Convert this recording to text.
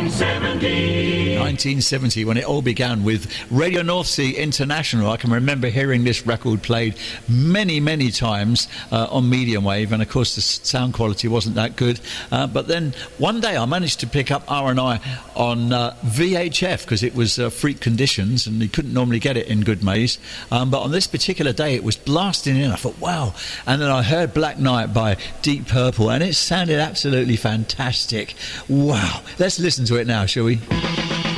1970, when it all began with Radio North Sea International. I can remember hearing this record played many, many times on medium wave, and of course the sound quality wasn't that good. But then one day I managed to pick up R&I on VHF because it was freak conditions and you couldn't normally get it in good maze. But on this particular day it was blasting in. I thought, wow. And then I heard Black Knight by Deep Purple and it sounded absolutely fantastic. Wow. Let's listen to it now, shall we?